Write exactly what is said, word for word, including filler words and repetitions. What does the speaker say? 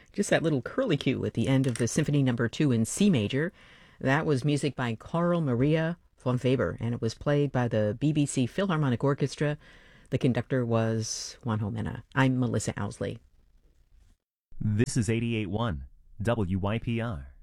Just that little curlicue at the end of the Symphony Number Two in C major. That was music by Carl Maria von Weber, and it was played by the B B C Philharmonic Orchestra. The conductor was Juanjo Mena. I'm Melissa Owsley. This is eighty-eight point one W Y P R.